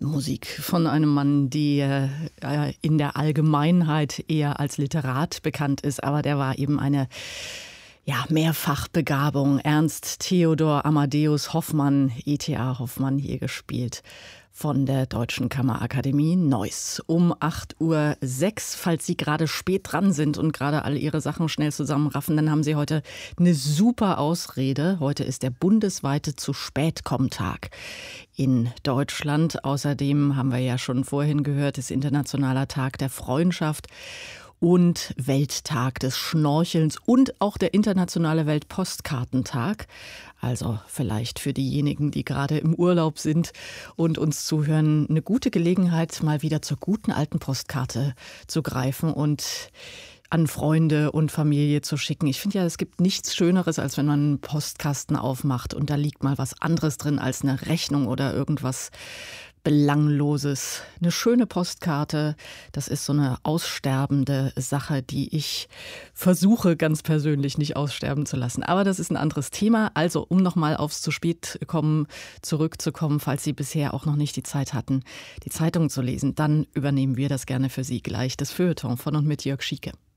Musik von einem Mann, der in der Allgemeinheit eher als Literat bekannt ist, aber der war eben eine Mehrfachbegabung. Ernst Theodor Amadeus Hoffmann, E.T.A. Hoffmann, hier gespielt von der Deutschen Kammerakademie Neuss. Um 8:06 Uhr, falls Sie gerade spät dran sind und gerade all Ihre Sachen schnell zusammenraffen, dann haben Sie heute eine super Ausrede. Heute ist der bundesweite Zu-Spät-Komm-Tag in Deutschland. Außerdem haben wir ja schon vorhin gehört, ist Internationaler Tag der Freundschaft und Welttag des Schnorchelns und auch der internationale Weltpostkartentag. Also vielleicht für diejenigen, die gerade im Urlaub sind und uns zuhören, eine gute Gelegenheit, mal wieder zur guten alten Postkarte zu greifen und an Freunde und Familie zu schicken. Ich finde ja, es gibt nichts Schöneres, als wenn man einen Postkasten aufmacht und da liegt mal was anderes drin als eine Rechnung oder irgendwas Belangloses. Eine schöne Postkarte, das ist so eine aussterbende Sache, die ich versuche ganz persönlich nicht aussterben zu lassen. Aber das ist ein anderes Thema. Also, um nochmal aufs Zu-Spät-Kommen zurückzukommen, falls Sie bisher auch noch nicht die Zeit hatten, die Zeitung zu lesen, dann übernehmen wir das gerne für Sie gleich. Das Feuilleton von und mit Jörg Schieke.